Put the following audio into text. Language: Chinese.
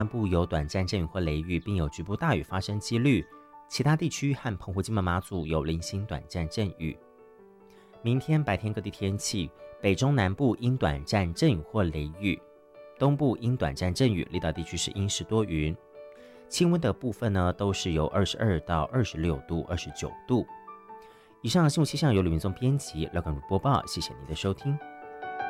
南部有短暂阵雨或雷雨，并有局部大雨发生几率。其他地区和澎湖、金门、马祖有零星短暂阵雨。明天白天各地天气：北中南部因短暂阵雨或雷雨，东部因短暂阵雨，离岛地区是阴时多云。气温的部分呢，都是由22到26度、29度。以上新闻气象由吕明宗编辑，廖感如播报，谢谢您的收听。